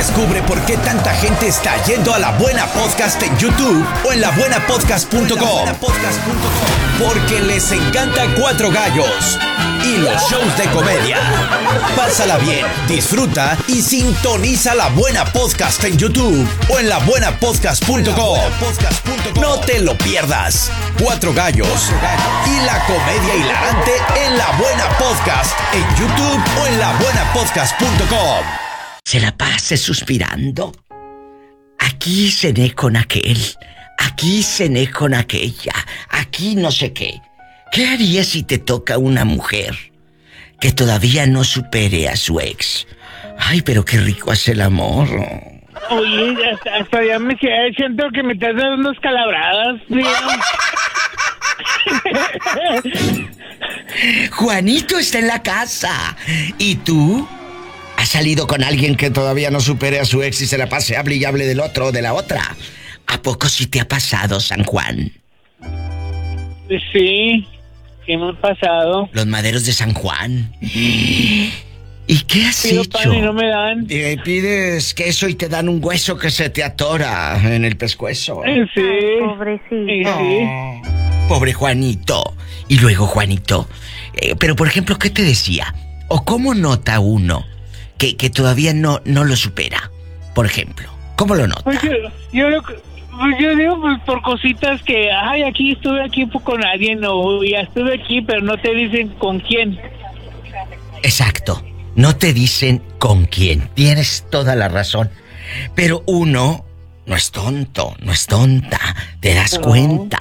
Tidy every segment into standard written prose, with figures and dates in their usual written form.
Descubre por qué tanta gente está yendo a La Buena Podcast en YouTube o en labuenapodcast.com. Porque les encanta Cuatro Gallos y los shows de comedia. Pásala bien, disfruta y sintoniza La Buena Podcast en YouTube o en labuenapodcast.com. No te lo pierdas. Cuatro Gallos y la comedia hilarante en La Buena Podcast en YouTube o en labuenapodcast.com. Se la pase suspirando. Aquí cené con aquel, aquí cené con aquella, aquí no sé qué. ¿Qué harías si te toca una mujer que todavía no supere a su ex? Ay, pero qué rico hace el amor. Oye, hasta ya me siento que me estás dando unas calabradas, tío. Juanito está en la casa. ¿Y tú? ¿Has salido con alguien que todavía no supere a su ex y se la pase hable y hable del otro o de la otra? ¿A poco sí te ha pasado, San Juan? Sí, ¿qué me ha pasado? Los maderos de San Juan. ¿Y qué has Pido hecho? pan y no me dan. Pides queso y te dan un hueso que se te atora en el pescuezo. Sí. Ay, pobrecito. Sí. Pobre Juanito. Y luego, Juanito, pero por ejemplo, ¿qué te decía? ¿O cómo nota uno que todavía no lo supera? Por ejemplo, ¿cómo lo nota? Pues yo digo pues, por cositas que, ay, estuve aquí con alguien, o ya estuve aquí, pero no te dicen con quién. Exacto. No te dicen con quién. Tienes toda la razón. Pero uno no es tonto, no es tonta. Te das cuenta.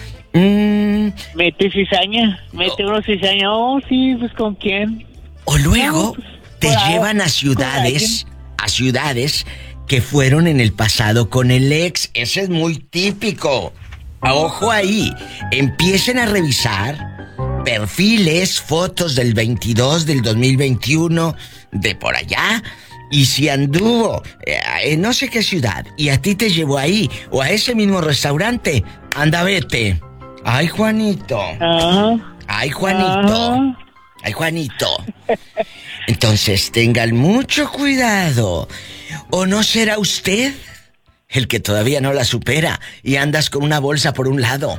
Mete cizaña, uno cizaña. Oh, sí, pues ¿con quién? O luego No, pues, te llevan a ciudades que fueron en el pasado con el ex. Ese es muy típico. Ojo ahí. Empiecen a revisar perfiles, fotos del 22, del 2021, de por allá. Y si anduvo en no sé qué ciudad y a ti te llevó ahí o a ese mismo restaurante, anda, vete. Ay, Juanito. Ay, Juanito. Ay, Juanito. Entonces tengan mucho cuidado. ¿O no será usted el que todavía no la supera y andas con una bolsa por un lado?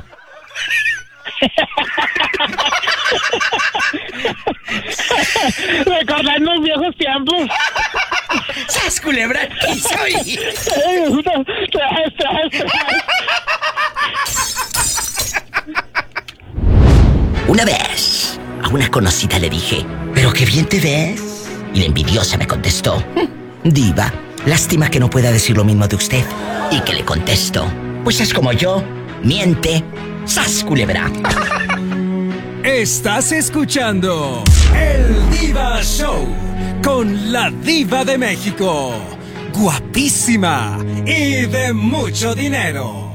Recordando los viejos tiempos. ¡Sas, culebra! ¡Y soy! Una vez a una conocida le dije, ¿pero qué bien te ves? Y la envidiosa me contestó, diva, lástima que no pueda decir lo mismo de usted. Y que le contesto, pues es como yo, miente, ¡sas, culebra! Estás escuchando El Diva Show con la Diva de México. Guapísima y de mucho dinero.